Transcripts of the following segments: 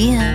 bien.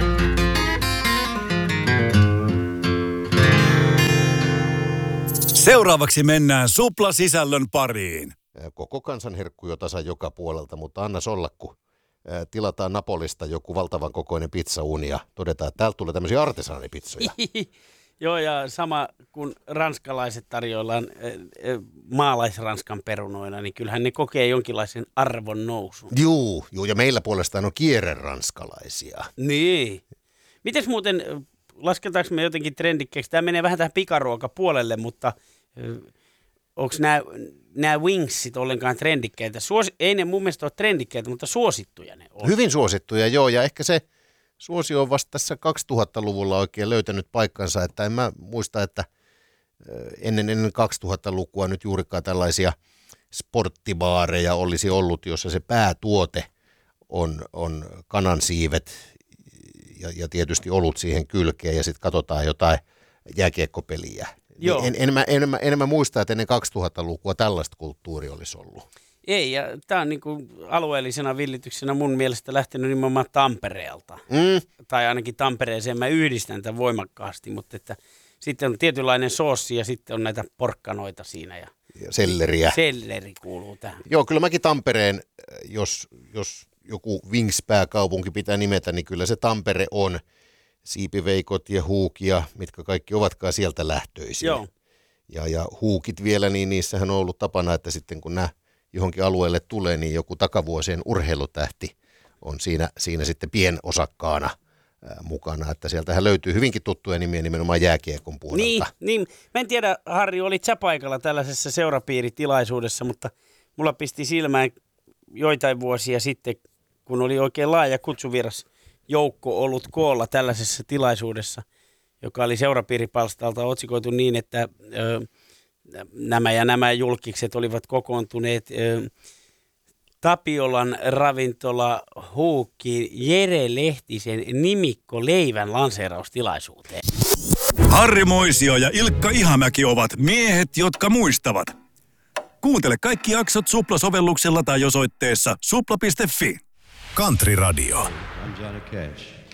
Seuraavaksi mennään suplasisällön pariin. Koko kansan herkkuja tasa joka puolelta, mutta annas olla, kun tilataan Napolista joku valtavan kokoinen pizzauni ja todetaan, että täältä tulee tämmöisiä artesaanipizzoja. Joo, ja sama kuin ranskalaiset tarjoillaan maalaisranskan perunoina, niin kyllähän ne kokee jonkinlaisen arvon nousun. Juu, ja meillä puolestaan on kierreranskalaisia. Niin. Mites muuten, lasketaanko me jotenkin trendikkeeksi? Tämä menee vähän tähän pikaruokapuolelle, mutta onko nämä wingsit ollenkaan trendikkeitä? Ei ne mun mielestä ole trendikkeitä, mutta suosittuja ne on. Hyvin suosittuja, joo, ja ehkä se suosio on vasta tässä 2000-luvulla oikein löytänyt paikkansa, että en mä muista, että ennen 2000-lukua nyt juurikaan tällaisia sporttibaareja olisi ollut, jossa se päätuote on kanansiivet ja tietysti olut siihen kylkeen ja sitten katsotaan jotain jääkiekkopeliä. En mä muista, että ennen 2000-lukua tällaista kulttuuria olisi ollut. Ei, ja tämä on niinku alueellisena villityksenä mun mielestä lähtenyt nimenomaan Tampereelta. Tai ainakin Tampereeseen mä yhdistän tämän voimakkaasti, mutta että sitten on tietynlainen soossi ja sitten on näitä porkkanoita siinä. Ja selleriä. Selleri kuuluu tähän. Joo, kyllä mäkin Tampereen, jos joku Wings-pääkaupunki pitää nimetä, niin kyllä se Tampere on. Siipiveikot ja huukia, mitkä kaikki ovatkaan sieltä lähtöisiä. Joo. Ja huukit vielä, niin niissähän on ollut tapana, että sitten kun nämä johonkin alueelle tulee, niin joku takavuosien urheilutähti on siinä sitten pienosakkaana mukana. Että sieltähän löytyy hyvinkin tuttuja nimiä nimenomaan jääkiekon puolelta. Niin. Mä en tiedä, Harri, olit sä paikalla tällaisessa seurapiiritilaisuudessa, mutta mulla pisti silmään joitain vuosia sitten, kun oli oikein laaja kutsuviras joukko ollut koolla tällaisessa tilaisuudessa, joka oli seurapiiripalstalta otsikoitu niin, että nämä julkikset olivat kokoontuneet Tapiolan ravintola Huukkiin Jere Lehtisen nimikko leivän lanseeraustilaisuuteen. Harri Moisio ja Ilkka Ihamäki ovat miehet, jotka muistavat. Kuuntele kaikki jaksot Supla-sovelluksella tai osoitteessa supla.fi. Country Radio. I'm Johnny Cash.